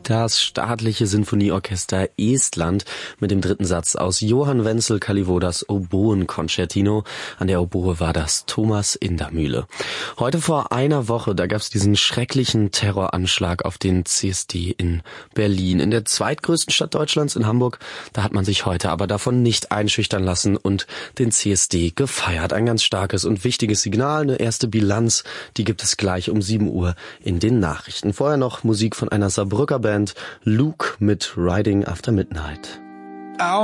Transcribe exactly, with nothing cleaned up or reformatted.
Das Staatliche Sinfonieorchester Estland mit dem dritten Satz aus Johann Wenzel Kalivodas Oboen-Konzertino. An der Oboe war das Thomas Indermühle. Heute vor einer Woche, da gab es diesen schrecklichen Terroranschlag auf den C S D in Berlin. In der zweitgrößten Stadt Deutschlands, in Hamburg, da hat man sich heute aber davon nicht einschüchtern lassen und den C S D gefeiert. Ein ganz starkes und wichtiges Signal, eine erste Bilanz, die gibt es gleich um sieben Uhr in den Nachrichten. Vorher noch Musik von einer Saarbrücker Band, Luke mit Riding After Midnight.